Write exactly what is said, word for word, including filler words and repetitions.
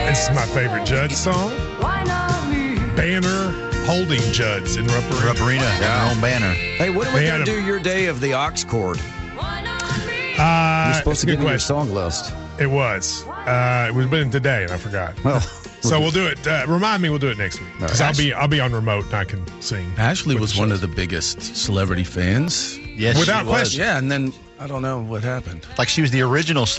This is my favorite Judd song. Banner holding Judds in Rupp Arena. Rupp Arena, yeah. Home banner. Hey, when are we going to do your day of the aux chord? Uh, You're supposed to good give me your question. song list. It was. Uh, it was been today, and I forgot. Well, so we'll do it. Uh, remind me, we'll do it next week. Because I'll be I'll be on remote and I can sing. Ashley was the one of the biggest celebrity fans. Yes, Without she was. question. Yeah, and then I don't know what happened. Like she was the original